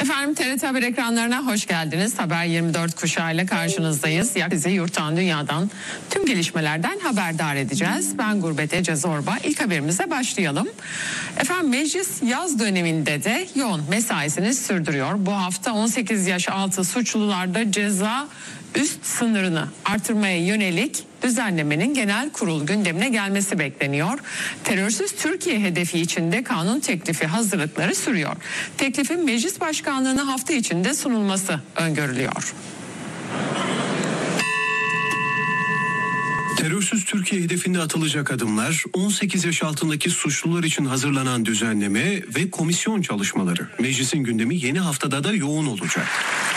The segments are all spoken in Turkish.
Efendim TRT Haber ekranlarına hoş geldiniz. Haber 24 kuşağıyla karşınızdayız. Bizi yurttan dünyadan tüm gelişmelerden haberdar edeceğiz. Ben Gurbet Ece Zorba. İlk haberimize başlayalım. Efendim meclis yaz döneminde de yoğun mesaisini sürdürüyor. Bu hafta 18 yaş altı suçlularda ceza üst sınırını artırmaya yönelik düzenlemenin genel kurul gündemine gelmesi bekleniyor. Terörsüz Türkiye hedefi içinde kanun teklifi hazırlıkları sürüyor. Teklifin meclis başkanlığına hafta içinde sunulması öngörülüyor. Terörsüz Türkiye hedefinde atılacak adımlar, 18 yaş altındaki suçlular için hazırlanan düzenleme ve komisyon çalışmaları. Meclisin gündemi yeni haftada da yoğun olacak.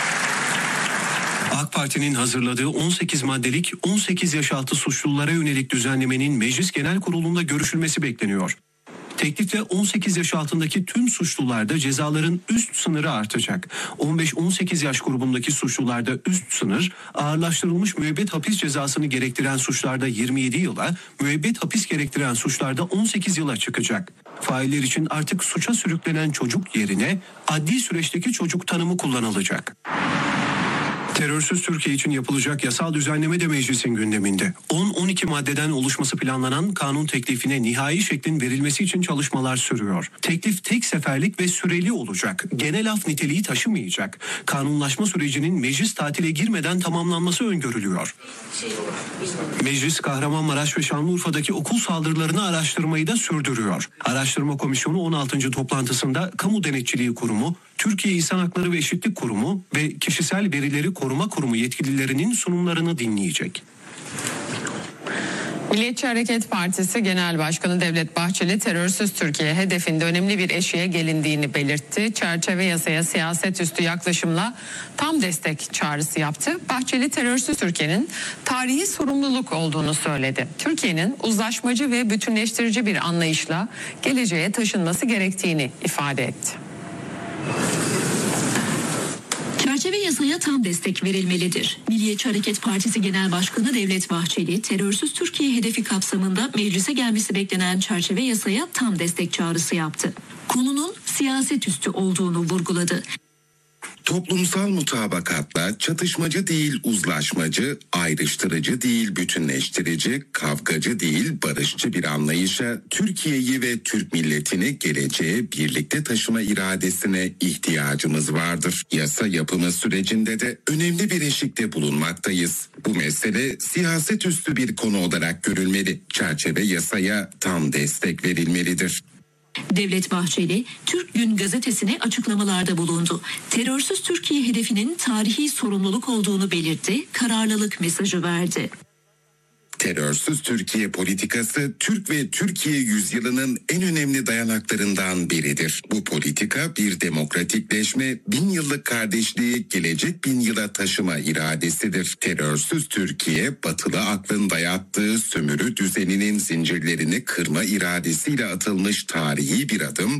AK Parti'nin hazırladığı 18 maddelik 18 yaş altı suçlulara yönelik düzenlemenin Meclis Genel Kurulu'nda görüşülmesi bekleniyor. Teklifte 18 yaş altındaki tüm suçlularda cezaların üst sınırı artacak. 15-18 yaş grubundaki suçlularda üst sınır, ağırlaştırılmış müebbet hapis cezasını gerektiren suçlarda 27 yıla, müebbet hapis gerektiren suçlarda 18 yıla çıkacak. Failler için artık suça sürüklenen çocuk yerine adli süreçteki çocuk tanımı kullanılacak. Terörsüz Türkiye için yapılacak yasal düzenleme de meclisin gündeminde. 10-12 maddeden oluşması planlanan kanun teklifine nihai şeklin verilmesi için çalışmalar sürüyor. Teklif tek seferlik ve süreli olacak. Genel af niteliği taşımayacak. Kanunlaşma sürecinin meclis tatile girmeden tamamlanması öngörülüyor. Meclis Kahramanmaraş ve Şanlıurfa'daki okul saldırılarını araştırmayı da sürdürüyor. Araştırma Komisyonu 16. toplantısında Kamu Denetçiliği Kurumu, Türkiye İnsan Hakları ve Eşitlik Kurumu ve Kişisel Verileri Koruma Kurumu yetkililerinin sunumlarını dinleyecek. Milliyetçi Hareket Partisi Genel Başkanı Devlet Bahçeli terörsüz Türkiye hedefinde önemli bir eşiğe gelindiğini belirtti. Çerçeve yasaya siyaset üstü yaklaşımla tam destek çağrısı yaptı. Bahçeli terörsüz Türkiye'nin tarihi sorumluluk olduğunu söyledi. Türkiye'nin uzlaşmacı ve bütünleştirici bir anlayışla geleceğe taşınması gerektiğini ifade etti. Çerçeve yasaya tam destek verilmelidir. Milliyetçi Hareket Partisi Genel Başkanı Devlet Bahçeli, terörsüz Türkiye hedefi kapsamında meclise gelmesi beklenen çerçeve yasaya tam destek çağrısı yaptı. Konunun siyaset üstü olduğunu vurguladı. Toplumsal mutabakatla çatışmacı değil uzlaşmacı, ayrıştırıcı değil bütünleştirici, kavgacı değil barışçı bir anlayışa Türkiye'yi ve Türk milletini geleceğe birlikte taşıma iradesine ihtiyacımız vardır. Yasa yapımı sürecinde de önemli bir eşikte bulunmaktayız. Bu mesele siyaset üstü bir konu olarak görülmeli. Çerçeve yasaya tam destek verilmelidir. Devlet Bahçeli, Türk Gün gazetesine açıklamalarda bulundu. Terörsüz Türkiye hedefinin tarihi sorumluluk olduğunu belirtti, kararlılık mesajı verdi. Terörsüz Türkiye politikası Türk ve Türkiye yüzyılının en önemli dayanaklarından biridir. Bu politika bir demokratikleşme, 1000 yıllık kardeşliği gelecek 1000 yıla taşıma iradesidir. Terörsüz Türkiye, batılı aklın dayattığı sömürü düzeninin zincirlerini kırma iradesiyle atılmış tarihi bir adım,